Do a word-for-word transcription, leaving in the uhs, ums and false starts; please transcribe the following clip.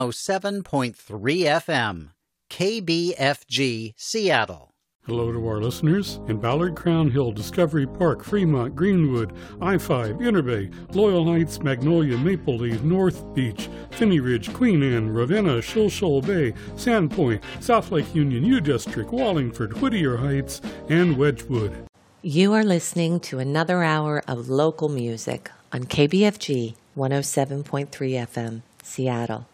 oh seven point three F M, K B F G, Seattle. Hello to our listeners in Ballard, Crown Hill, Discovery Park, Fremont, Greenwood, I five, Interbay, Loyal Heights, Magnolia, Maple Leaf, North Beach, Finney Ridge, Queen Anne, Ravenna, Shoal Shoal Bay, Sandpoint, South Lake Union, U District, Wallingford, Whittier Heights, and Wedgwood. You are listening to another hour of local music on K B F G one oh seven point three F M, Seattle.